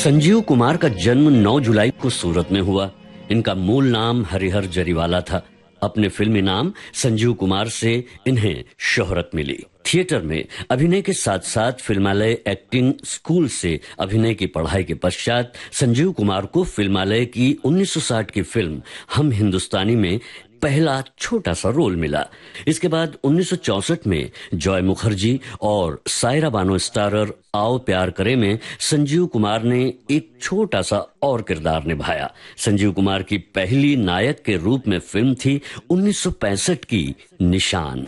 संजीव कुमार का जन्म 9 जुलाई को सूरत में हुआ। इनका मूल नाम हरिहर जरीवाला था। अपने फिल्मी नाम संजीव कुमार से इन्हें शोहरत मिली। थिएटर में अभिनय के साथ साथ फिल्मालय एक्टिंग स्कूल से अभिनय की पढ़ाई के पश्चात संजीव कुमार को फिल्मालय की 1960 की फिल्म हम हिंदुस्तानी में पहला छोटा सा रोल मिला। इसके बाद 1964 में जॉय मुखर्जी और सायरा बानो स्टारर आओ प्यार करे में संजीव कुमार ने एक छोटा सा और किरदार निभाया। संजीव कुमार की पहली नायक के रूप में फिल्म थी 1965 की निशान।